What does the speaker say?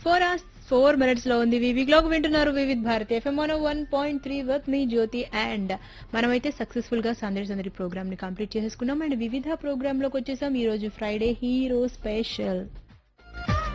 4 minutes లో ఉంది. వివిక్ లో వింటున్నారు Vividh Bharati FM 101.3 work me Jyothi. And మనమైతే సక్సెస్ఫుల్ గా సందడి సందడి ప్రోగ్రామ్ ని కంప్లీట్ చేసుకున్నాం. అండ్ వివిధ ప్రోగ్రామ్ లోకి వచ్చేసాం. ఈ రోజు ఫ్రైడే హీరో స్పెషల్.